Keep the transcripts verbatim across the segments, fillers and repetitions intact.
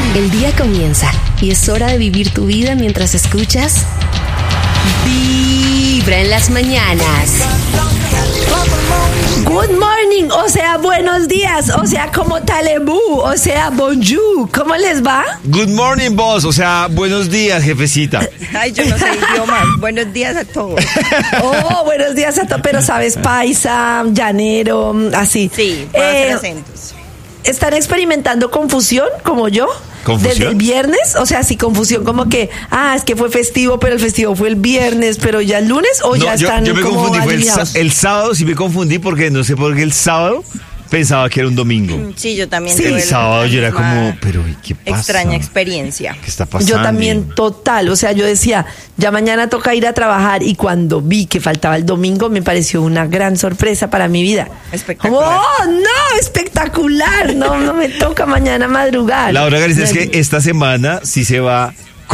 El día comienza y es hora de vivir tu vida mientras escuchas Vibra en las mañanas. Good morning, o sea, buenos días, o sea, como talebú, o sea, bonjour, ¿cómo les va? Good morning, boss, o sea, buenos días, jefecita. Ay, yo no sé idiomas. Buenos días a todos. Oh, buenos días a todos, pero sabes, paisa, llanero, así. Sí, puedo hacer Eh, acentos. ¿Están experimentando confusión como yo? ¿Confusión? Desde el viernes, o sea, sí, confusión como que, ah, es que fue festivo, pero el festivo fue el viernes, pero ya el lunes, o No, ya yo, están yo me como confundí, fue el, sa- alineados? el sábado sí me confundí porque no sé por qué el sábado pensaba que era un domingo. Sí, yo también Sí, tuve El la sábado yo era misma como, pero ¿y qué pasa? extraña experiencia. ¿Qué está pasando? Yo también, total, o sea, yo decía, ya mañana toca ir a trabajar y cuando vi que faltaba el domingo me pareció una gran sorpresa para mi vida. Espectacular. Como, ¡oh, no! ¡Espectacular! No, no me toca mañana madrugar. Laura García, es que esta semana sí se va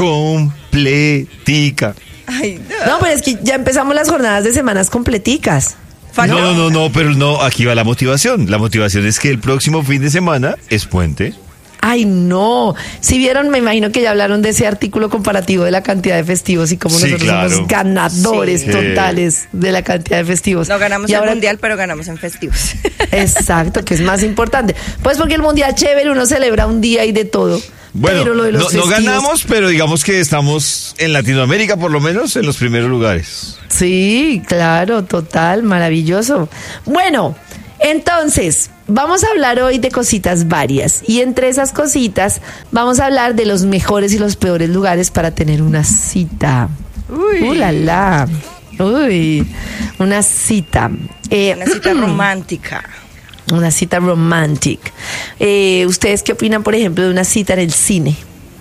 completica. Ay, No, pero es que ya empezamos las jornadas de semanas completicas. Falta- No, no, no, no, pero no, aquí va la motivación. La motivación es que el próximo fin de semana es puente. Ay, no. Si vieron, me imagino que ya hablaron de ese artículo comparativo de la cantidad de festivos y cómo Sí, nosotros claro. somos ganadores Sí. totales de la cantidad de festivos. No ganamos Y el ahora- mundial, pero ganamos en festivos. Exacto, que es más importante. Pues porque el mundial chévere, uno celebra un día y de todo. Bueno, pero lo de los no, no festivos- ganamos, pero digamos que estamos en Latinoamérica, por lo menos, en los primeros lugares. Sí, claro, total, maravilloso. Bueno, entonces, vamos a hablar hoy de cositas varias. Y entre esas cositas, vamos a hablar de los mejores y los peores lugares para tener una cita. Uy. ¡Uh, la, la! Uy, una cita. Eh, Una cita romántica. Una cita romántica. Eh, ¿Ustedes qué opinan, por ejemplo, de una cita en el cine?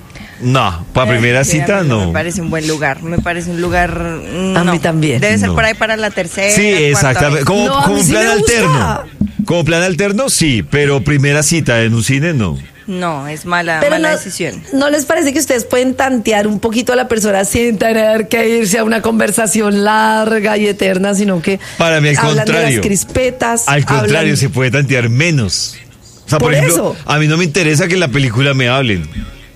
No, para primera Ay, sí, a cita mí no. Me parece un buen lugar. Me parece un lugar. mm, A no. mí también. Debe ser No. por ahí para la tercera. Sí, cuarta exactamente. vez. Como, No, a como mí un sí plan me gusta. alterno. Como plan alterno, sí, pero primera cita en un cine, no. No, es mala, Pero mala no, decisión. ¿no les parece que ustedes pueden tantear un poquito a la persona sin tener que irse a una conversación larga y eterna, sino que Para mí, al hablan contrario. de las crispetas? Al contrario, hablan- se puede tantear menos. O sea, por, Por ejemplo, eso. a mí no me interesa que en la película me hablen.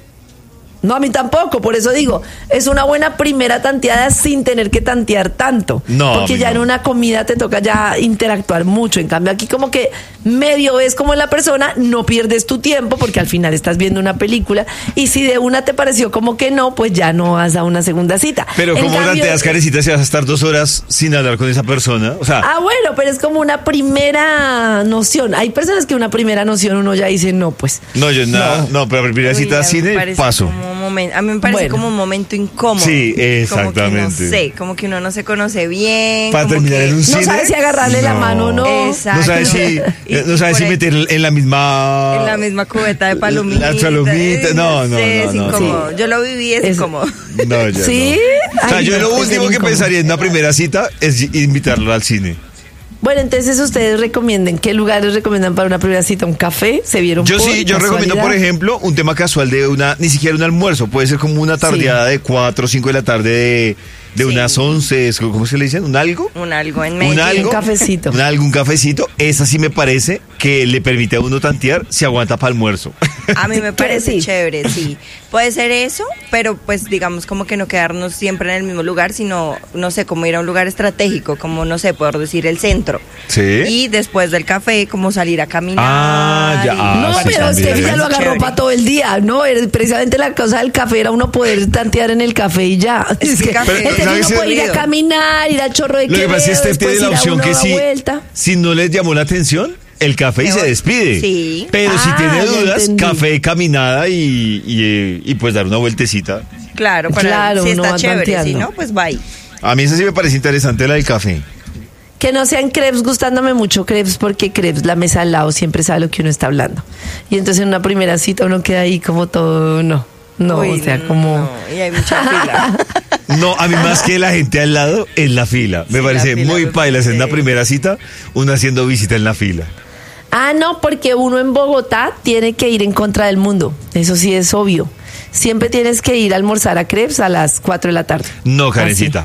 No, a mí tampoco, por eso digo, es una buena primera tanteada sin tener que tantear tanto. No, a Porque mí ya no. en una comida te toca ya interactuar mucho. En cambio, aquí como que medio ves como es la persona, no pierdes tu tiempo porque al final estás viendo una película. Y si de una te pareció como que no, pues ya no vas a una segunda cita. Pero En ¿cómo cambio- tanteas, Carecita, si vas a estar dos horas sin hablar con esa persona? O sea, Ah, bueno, pero es como una primera noción. Hay personas que una primera noción uno ya dice, no, pues. no, yo nada, no, pero primera Uy, cita a mí me cine, parece paso. como un momen- a mí me parece Bueno. como un momento incómodo. Sí, Como que exactamente. no sé, como que uno no se conoce bien. Para como terminar que- en un No cine. sabes si agarrarle la mano o no. Exacto. No sabes si, Y- eh, no y sabes por si ahí- meter en la misma. En la misma cubeta de palomitas. Las palomitas, no, no, sé, no, es no, incómodo. sí. Yo lo viví, es, Es- incómodo. No, ya ¿Sí? no. O sea, Ay, yo no, lo es último bien que incómodo. pensaría en una primera cita es invitarlo al cine. Bueno, entonces ustedes recomienden, ¿qué lugares recomiendan para una primera cita? ¿Un café? ¿Se vieron Yo por sí, yo recomiendo, por casualidad? ejemplo, un tema casual de una, ni siquiera un almuerzo, puede ser como una tardeada de cuatro o cinco de la tarde de, de Sí. unas once, ¿cómo se le dicen? ¿Un algo? Un algo en Un medio. algo. Un cafecito. Un algo, un cafecito. Esa sí me parece que le permite a uno tantear si aguanta para almuerzo. A mí me parece Sí. chévere, sí. Puede ser eso, pero pues digamos como que no quedarnos siempre en el mismo lugar, sino, no sé, como ir a un lugar estratégico, como, no sé, poder decir el centro. Sí. Y después del café, como salir a caminar. Ah, ya. y- Ah, No, sí, pero es que también. ella lo agarró Chévere. para todo el día, ¿no? Era precisamente la cosa del café era uno poder tantear en el café y ya. Es que el café- entonces Pero, ¿sabes uno qué? puede ir a caminar, ir al chorro de Lo que Quevedo, pasa es que usted después tiene la ir a opción uno que a si, vuelta. si no les llamó la atención, el café y Me se voy. despide. Sí. Pero si Ah, tiene ya dudas, entendí. café, caminada y, y, eh, y pues dar una vueltecita. Claro, para, Claro, si uno está va chévere, si tanteando. no, pues bye. A mí esa sí me parece interesante, la del café. Que no sean crepes, gustándome mucho crepes, porque crepes, la mesa al lado siempre sabe lo que uno está hablando. Y entonces en una primera cita uno queda ahí como todo, no, no, Uy, o sea, como... no, y hay mucha fila. No, a mí más que la gente al lado, es la fila. Me Sí, parece la fila muy me pailas en parece- la primera cita, uno haciendo visita en la fila. Ah, no, porque uno en Bogotá tiene que ir en contra del mundo. Eso sí es obvio. Siempre tienes que ir a almorzar a crepes a las cuatro de la tarde. No, Karencita.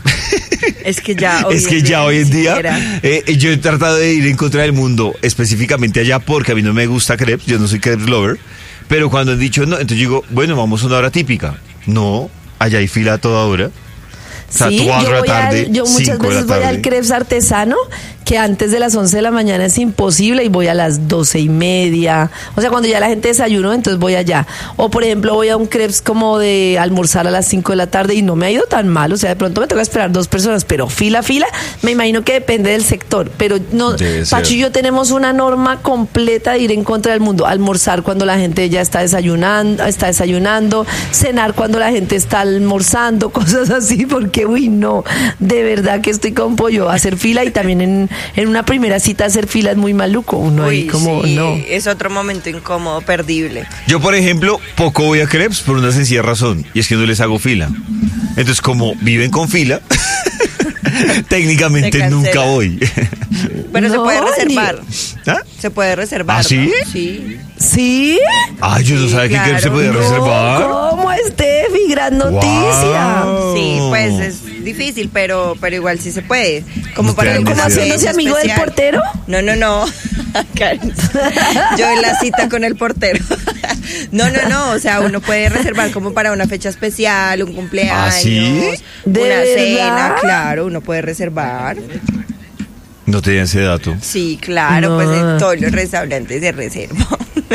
Es que ya hoy Es que en ya día hoy ni en día siquiera. eh, yo he tratado de ir en contra del mundo, específicamente allá porque a mí no me gusta crepes, yo no soy crepes lover, Pero cuando han dicho no, entonces digo, bueno, vamos a una hora típica. No, allá hay fila a toda hora. O sea, Sí, tú vas yo, a la voy tarde, al- yo muchas cinco de la veces voy tarde. al crepes artesano, que antes de las once de la mañana es imposible, y voy a las doce y media. O sea, cuando ya la gente desayunó, entonces voy allá. O, por ejemplo, voy a un crepes como de almorzar a las cinco de la tarde y no me ha ido tan mal. O sea, de pronto me toca esperar dos personas, pero fila, fila, me imagino que depende del sector. Pero no, Debe ser. Pacho y yo tenemos una norma completa de ir en contra del mundo. Almorzar cuando la gente ya está desayunando, está desayunando, cenar cuando la gente está almorzando, cosas así, porque, uy, no, de verdad que estoy con pollo. Hacer fila, y también en, en una primera cita hacer fila es muy maluco. Uno ahí Uy, como, sí, no. es otro momento incómodo, perdible. Yo, por ejemplo, poco voy a crepes por una sencilla razón, y es que no les hago fila. Entonces, como viven con fila, técnicamente Se cancela. nunca voy. Pero se No, puede ni- reservar. ¿Ah? Se puede reservar. ¿Ah, sí? ¿no? Sí. ¿Sí? Ay, yo no Sí, sabía que crepes se claro. podía No, reservar. ¿Cómo, Steffi? Gran noticia. Wow. Sí, pues es difícil, pero pero igual sí se puede. Como Usted para anda una ¿Cómo Sí. haciéndose fecha amigo del especial. portero? No, no, no. Karen. Yo en la cita con el portero. No, no, no. O sea, uno puede reservar como para una fecha especial, un cumpleaños, ¿Ah, sí? ¿De una verdad? cena. Claro, uno puede reservar. No tenía ese dato. Sí, claro, No. pues en todos los restaurantes de reserva.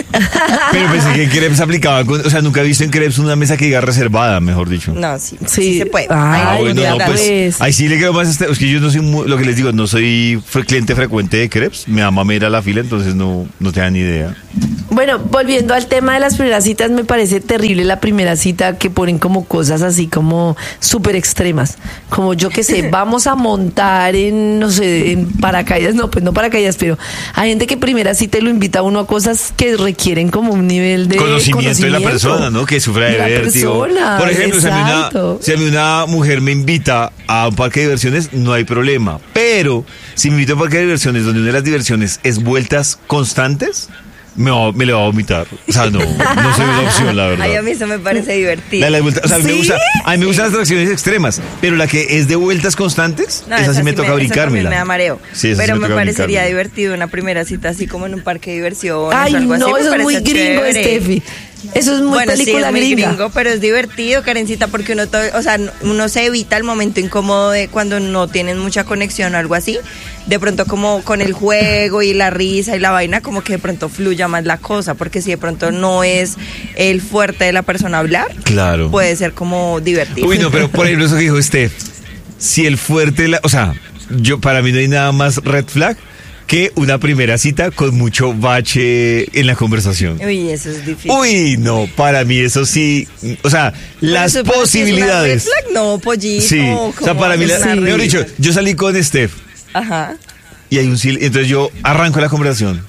Pero pensé que en crepes aplicaban con, o sea, nunca he visto en crepes una mesa que diga reservada, mejor dicho. No, sí, sí, Sí. se puede. Ay, Ah, Hay bueno, ya no, variedad. pues, pues. ahí sí le creo más a este, es que yo no soy muy- lo que les digo, no soy fre- cliente frecuente de crepes, me ama ir a la fila, entonces no, no te dan ni idea. Bueno, volviendo al tema de las primeras citas, me parece terrible la primera cita que ponen como cosas así como súper extremas. Como yo que sé, vamos a montar en, no sé, en paracaídas. No, pues no paracaídas, pero hay gente que primera cita lo invita a uno a cosas que requieren como un nivel de Conocimiento, de la persona, ¿no? Que sufra de, De la vértigo. persona, Por ejemplo, si a, mí una, exacto. si a mí una mujer me invita a un parque de diversiones, no hay problema. Pero si me invita a un parque de diversiones donde una de las diversiones es vueltas constantes, me, va- me le va a vomitar. O sea, no, no soy una opción, la verdad. Ay, a mí eso me parece divertido. La de las vueltas, o sea, a mí me ¿Sí? gusta, a mí me gustan las atracciones extremas, pero la que es de vueltas constantes, No, esa sí me toca esa brincármela. también me da mareo. Sí, esa sí pero me toca parecería brincármela. divertido una primera cita así como en un parque de diversiones Ay, o algo así. no, me eso es muy parece gringo, chévere. Steffi. Eso es muy Bueno, sí, película es muy gringa. gringo, pero es divertido, Karencita, porque uno, to- o sea, uno se evita el momento incómodo de cuando no tienen mucha conexión o algo así. De pronto como con el juego y la risa y la vaina, como que de pronto fluya más la cosa, porque si de pronto no es el fuerte de la persona hablar, Claro. puede ser como divertido. Uy, no, pero por ejemplo, eso que dijo Steph, si el fuerte, la, o sea, yo para mí no hay nada más red flag que una primera cita con mucho bache en la conversación. Uy, eso es difícil. Uy, no, para mí eso sí, o sea, las Pero eso- pero si es una posibilidades. red flag, no, pollito. Sí, o sea, ¿cómo para mí, haces la- una mejor red dicho, flag? yo salí con Steph Ajá. y hay un silencio, entonces yo arranco la conversación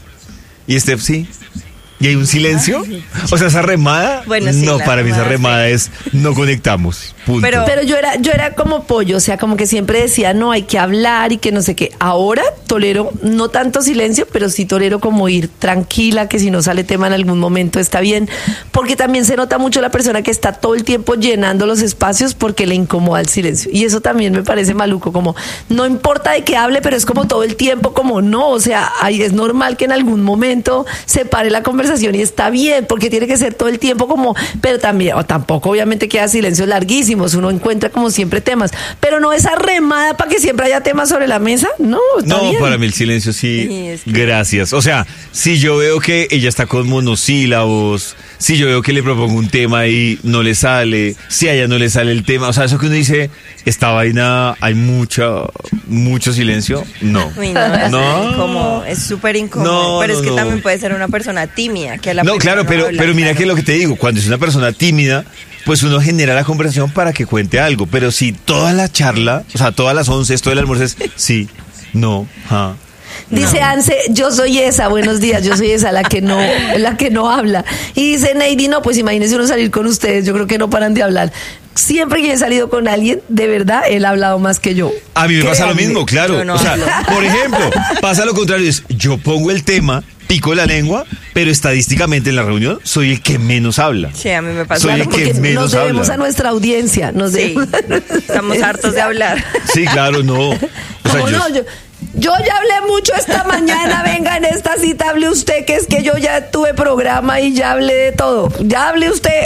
y Steph sí. Y hay un silencio. O sea, esa remada. Bueno, sí, no, la para mí esa remada, remada es no conectamos. Punto. Pero- Pero yo era, yo era como pollo, o sea, como que siempre decía, no, hay que hablar y que no sé qué. Ahora tolero, no tanto silencio, pero sí tolero como ir tranquila, que si no sale tema en algún momento está bien. Porque también se nota mucho la persona que está todo el tiempo llenando los espacios porque le incomoda el silencio. Y eso también me parece maluco, como no importa de qué hable, pero es como todo el tiempo, como no, o sea, ahí es normal que en algún momento se pare la conversación y está bien, porque tiene que ser todo el tiempo como, pero también, o tampoco obviamente queda silencios larguísimos, uno encuentra como siempre temas, pero no esa remada para que siempre haya temas sobre la mesa, no, está No, bien. para mí el silencio sí, Sí, es que- gracias. O sea, si yo veo que ella está con monosílabos, si yo veo que le propongo un tema y no le sale, si a ella no le sale el tema, o sea, eso que uno dice, esta vaina, hay mucha, mucho silencio, no. Uy, no, es No. incómodo, es súper incómodo. No, pero no, es que no. también puede ser una persona tímida. Que a la No, primera claro, no pero, habla, pero mira claro. que lo que te digo, cuando es una persona tímida, pues uno genera la conversación para que cuente algo, pero si toda la charla, o sea, todas las once, todo el almuerzo es sí, no, ja. Dice Anse, yo soy esa, buenos días, yo soy esa, la que no, la que no habla. Y dice Neidy, no, pues imagínense uno salir con ustedes, yo creo que no paran de hablar. Siempre que he salido con alguien, de verdad, él ha hablado más que yo. A mí me pasa lo Créanme. mismo, claro. Yo no o sea, hablo. por ejemplo, pasa lo contrario, es yo pongo el tema, pico la lengua, pero estadísticamente en la reunión soy el que menos habla. Sí, a mí me pasa. Soy Claro, el que porque menos nos debemos habla. a nuestra audiencia, nos Sí, debemos a nuestra estamos audiencia. hartos de hablar. Sí, claro, no. O sea, ¿Cómo yo- no? Yo- Yo ya hablé mucho esta mañana, venga, en esta cita hable usted, que es que yo ya tuve programa y ya hablé de todo. Ya hable usted.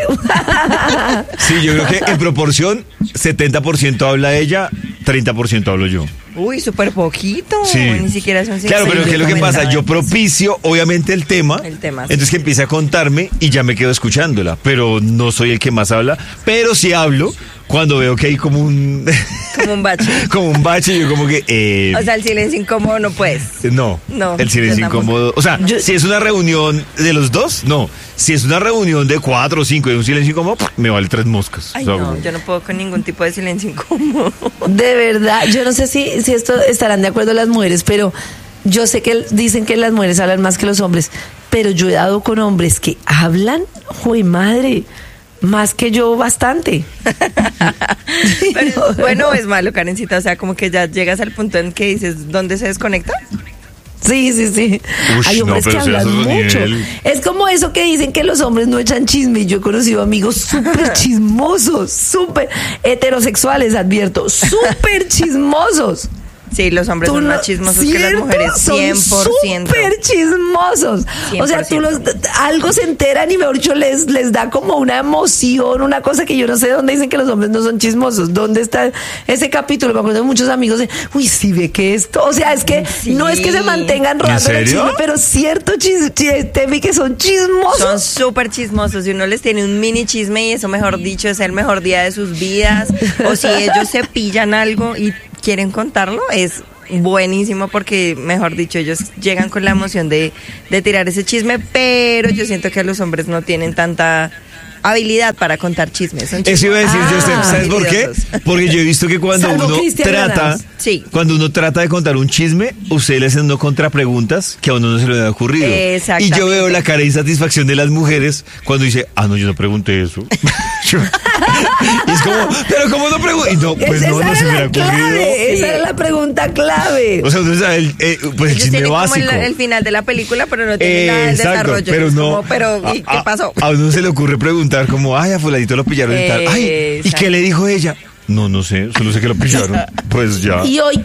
Sí, yo creo que en proporción, setenta por ciento habla ella, treinta por ciento hablo yo. Uy, súper poquito. Sí. Ni siquiera son Claro, pero ¿qué es lo que pasa? Yo propicio, obviamente, el tema. El tema, sí. Entonces que empiece a contarme y ya me quedo escuchándola. Pero no soy el que más habla. Pero sí hablo cuando veo que hay como un... Como un bache. como un bache, yo como que... Eh, O sea, el silencio incómodo no puedes. no, No, el silencio yo tampoco. incómodo. O sea, Yo- si es una reunión de los dos, no. Si es una reunión de cuatro o cinco y un silencio incómodo, me vale tres moscas. Ay, O sea, no, como- yo no puedo con ningún tipo de silencio incómodo. De verdad, yo no sé si, si esto estarán de acuerdo las mujeres, pero yo sé que dicen que las mujeres hablan más que los hombres, pero yo he dado con hombres que hablan, ¡jue madre! Más que yo bastante. Pero es bueno o es malo, Karencita, o sea, como que ya llegas al punto en que dices, ¿dónde se desconecta? Sí, sí, sí. Ush, Hay hombres no, que pero eso hablan es otro mucho. nivel. Es como eso que dicen que los hombres no echan chisme. Y yo he conocido amigos súper chismosos, súper heterosexuales, advierto, súper chismosos. Sí, los hombres Tú son no- más chismosos que las ¿cierto? mujeres, cien por ciento. Son súper chismosos. O sea, tú los, algo se enteran y mejor dicho les, les da como una emoción, una cosa que yo no sé de dónde dicen que los hombres no son chismosos. ¿Dónde está ese capítulo? Me acuerdo de muchos amigos de, uy, sí ve que esto, o sea, es que Sí. no es que se mantengan robando el serio? chisme, pero cierto chisme, Temi, que son chismosos. Son súper chismosos y uno les tiene un mini chisme y eso, mejor dicho, es el mejor día de sus vidas. O si ellos se pillan algo y quieren contarlo, es buenísimo porque, mejor dicho, ellos llegan con la emoción de, de tirar ese chisme, pero yo siento que los hombres no tienen tanta habilidad para contar chismes. Son Eso iba a decir, Ah, Joseph, ¿sabes por qué? habilidosos. Porque yo he visto que cuando Salvo uno Cristian trata, Granados. Sí. cuando uno trata de contar un chisme, usted le hacen no contrapreguntas que a uno no se le ha ocurrido. Y Exactamente. yo veo la cara de insatisfacción de las mujeres cuando dice, ah, no, yo no pregunté eso. Yo- y es como, pero ¿cómo no pregunté? Y no, pues esa no, no era se me la ha ocurrido. clave, esa Sí. era la pregunta clave. O sea, uno sabe el, eh, pues el Ellos chisme tienen como básico. el, el final de la película, pero no tienen nada del Exacto, desarrollo. pero Es no. como, pero, ¿y a- qué a- pasó? A uno se le ocurre preguntar como, ay, a fulanito lo pillaron y tal. Ay, ¿y Exacto. qué le dijo ella? No, no sé, solo sé que lo pillaron. Pues ya. Y hoy